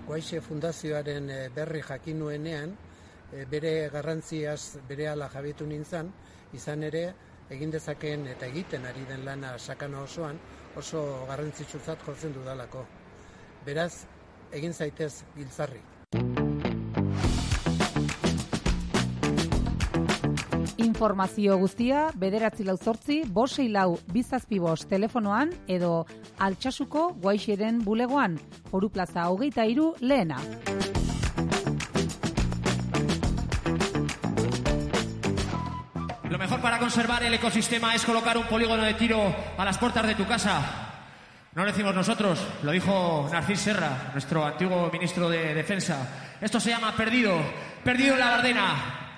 Guaixe Fundazioaren berri jakin nuenean, bere garrantziaz berehala jabetu nintzen, izan ere egin dezakeen eta egiten ari den lana sakana osoan oso garrantzitsutzat jotzen dudalako. Beraz, egin zaitez giltzarri. Informazio guztia 948-564-275 telefonoan edo Altsasuko Guaixeren bulegoan, Foru Plaza 23 lehena. Lo mejor para conservar el ecosistema es colocar un polígono de tiro a las puertas de tu casa. No lo decimos nosotros, lo dijo Narcís Serra, nuestro antiguo ministro de Defensa. Esto se llama perdido en la Bardena.